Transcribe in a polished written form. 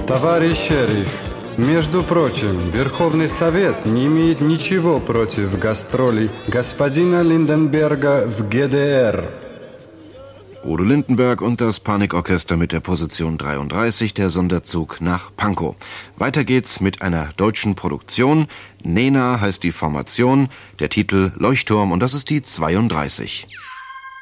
Товарищ шериф, между прочим, Верховный Совет не имеет ничего против гастролей господина Lindenberger в ГДР. Udo Lindenberg und das Panikorchester mit der Position 33, der Sonderzug nach Pankow. Weiter geht's mit einer deutschen Produktion. Nena heißt die Formation, der Titel Leuchtturm und das ist die 32.